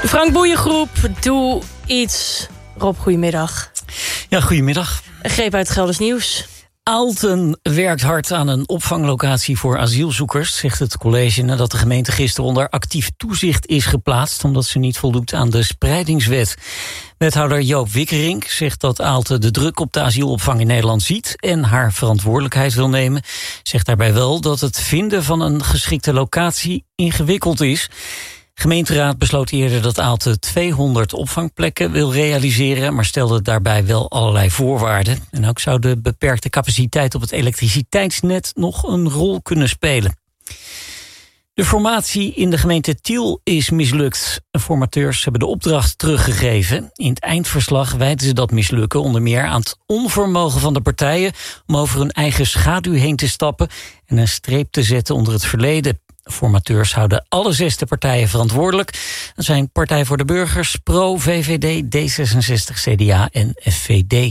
Frank Boeiengroep, doe iets. Rob, goedemiddag. Ja, goedemiddag. Een greep uit Gelders Nieuws. Aalten werkt hard aan een opvanglocatie voor asielzoekers, zegt het college, nadat de gemeente gisteren onder actief toezicht is geplaatst, omdat ze niet voldoet aan de spreidingswet. Wethouder Joop Wikkerink zegt dat Aalten de druk op de asielopvang in Nederland ziet en haar verantwoordelijkheid wil nemen. Zegt daarbij wel dat het vinden van een geschikte locatie ingewikkeld is. De gemeenteraad besloot eerder dat Aalten 200 opvangplekken wil realiseren, maar stelde daarbij wel allerlei voorwaarden. En ook zou de beperkte capaciteit op het elektriciteitsnet nog een rol kunnen spelen. De formatie in de gemeente Tiel is mislukt. De formateurs hebben de opdracht teruggegeven. In het eindverslag wijten ze dat mislukken onder meer aan het onvermogen van de partijen om over hun eigen schaduw heen te stappen en een streep te zetten onder het verleden. De formateurs houden alle 6 partijen verantwoordelijk. Dat zijn Partij voor de Burgers, PRO, VVD, D66, CDA en FVD.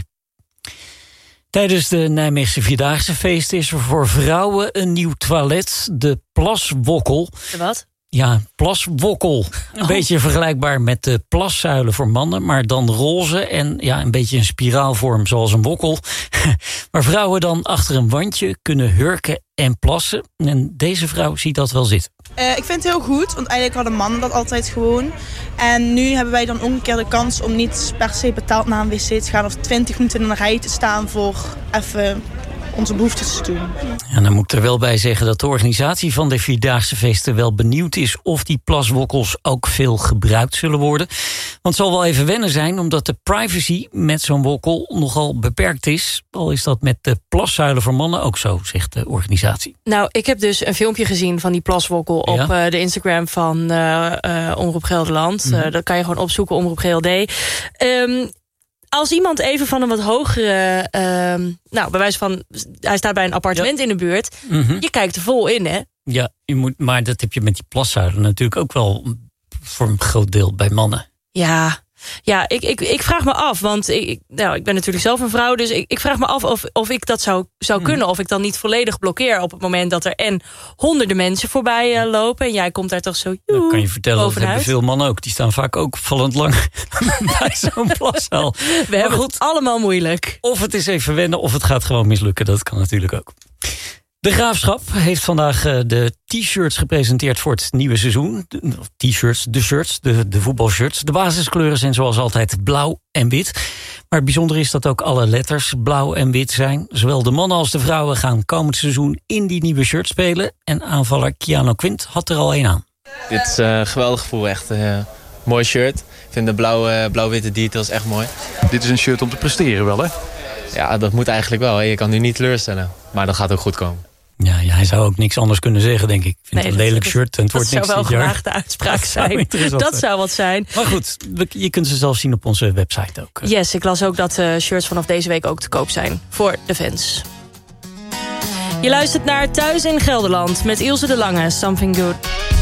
Tijdens de Nijmeegse Vierdaagse feest is er voor vrouwen een nieuw toilet, de plaswokkel. De wat? Ja, plaswokkel. Een beetje vergelijkbaar met de plaszuilen voor mannen, maar dan roze en ja, een beetje een spiraalvorm zoals een wokkel. Waar vrouwen dan achter een wandje kunnen hurken en plassen. En deze vrouw ziet dat wel zitten. Ik vind het heel goed, want eigenlijk hadden mannen dat altijd gewoon. En nu hebben wij dan ook een keer de kans om niet per se betaald naar een wc te gaan of 20 minuten in een rij te staan voor even onze behoeftes te doen. En dan moet ik er wel bij zeggen dat de organisatie van de Vierdaagse feesten wel benieuwd is of die plaswokkels ook veel gebruikt zullen worden. Want het zal wel even wennen zijn, omdat de privacy met zo'n wokkel nogal beperkt is. Al is dat met de plaszuilen voor mannen ook zo, zegt de organisatie. Nou, ik heb dus een filmpje gezien van die plaswokkel op de Instagram van Omroep Gelderland. Dat kan je gewoon opzoeken, Omroep GLD. Als iemand even van een wat hogere, bij wijze van, hij staat bij een appartement in de buurt, je kijkt er vol in, hè? Ja, maar dat heb je met die plaszuilen natuurlijk ook wel voor een groot deel bij mannen. Ja, ik vraag me af, want ik ben natuurlijk zelf een vrouw, dus ik vraag me af of ik dat zou kunnen. Of ik dan niet volledig blokkeer op het moment dat er honderden mensen voorbij lopen. En jij komt daar toch zo Dan kan je vertellen, dat hebben veel mannen ook. Die staan vaak ook vallend lang bij zo'n plaszaal. We hebben het allemaal moeilijk. Of het is even wennen, of het gaat gewoon mislukken. Dat kan natuurlijk ook. De Graafschap heeft vandaag de t-shirts gepresenteerd voor het nieuwe seizoen. De shirts, de voetbalshirts. De basiskleuren zijn zoals altijd blauw en wit. Maar het bijzondere is dat ook alle letters blauw en wit zijn. Zowel de mannen als de vrouwen gaan komend seizoen in die nieuwe shirt spelen. En aanvaller Keanu Quint had er al een aan. Dit is een geweldig gevoel, echt een mooi shirt. Ik vind de blauw-witte details echt mooi. Dit is een shirt om te presteren wel, hè? Ja, dat moet eigenlijk wel. Je kan nu niet teleurstellen. Maar dat gaat ook goed komen. Ja, hij zou ook niks anders kunnen zeggen, denk ik. Ik vind het een lelijk shirt en het wordt niks dit jaar. Dat zou wel gewaagde uitspraak zijn. Dat zou wat zijn. Maar goed, je kunt ze zelf zien op onze website ook. Yes, ik las ook dat shirts vanaf deze week ook te koop zijn voor de fans. Je luistert naar Thuis in Gelderland met Ilse de Lange, Something Good.